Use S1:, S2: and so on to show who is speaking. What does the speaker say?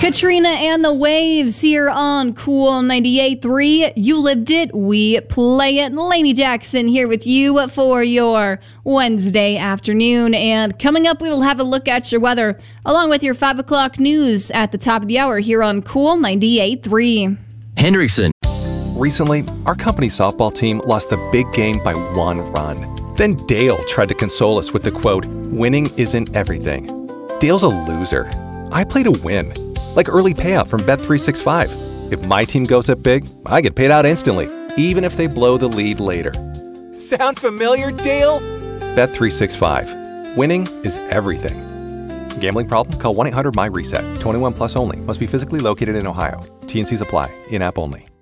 S1: Katrina and the Waves here on Cool 98.3. You lived it, we play it. Lainey Jackson here with you for your Wednesday afternoon. And coming up, we will have a look at your weather along with your 5 o'clock news at the top of the hour here on Cool 98.3.
S2: Hendrickson.
S3: Recently, our company softball team lost the big game by 1 run. Then Dale tried to console us with the quote, "Winning isn't everything." Dale's a loser. I play to win. Like early payout from Bet365. If my team goes up big, I get paid out instantly, even if they blow the lead later. Sound familiar, Dale? Bet365. Winning is everything. Gambling problem? Call 1-800-MY-RESET. 21 plus only. Must be physically located in Ohio. T&Cs apply. In-app only.